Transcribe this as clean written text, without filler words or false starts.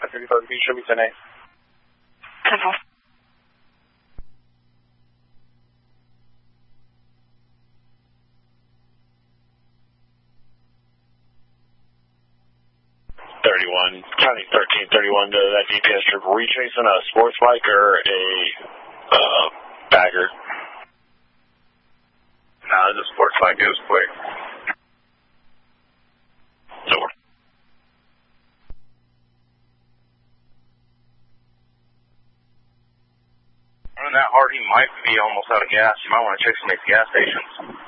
55B, show me 10A. 10-4. County 1331 to that GPS trip. Were you chasing a sports bike or a bagger? No, it was a sports bike. It was quick. Over. Running that hard, he might be almost out of gas. You might want to check some of these gas stations.